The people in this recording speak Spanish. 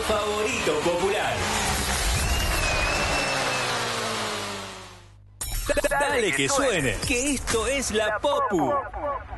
favorito popular. Dale que suene, que esto es la Popu.